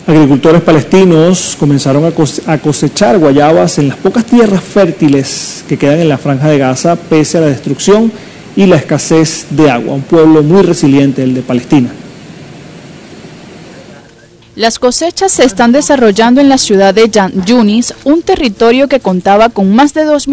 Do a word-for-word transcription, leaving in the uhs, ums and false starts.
Agricultores palestinos comenzaron a cosechar guayabas en las pocas tierras fértiles que quedan en la Franja de Gaza, pese a la destrucción y la escasez de agua. Un pueblo muy resiliente, el de Palestina. Las cosechas se están desarrollando en la ciudad de Jan Yunis, un territorio que contaba con más de dos mil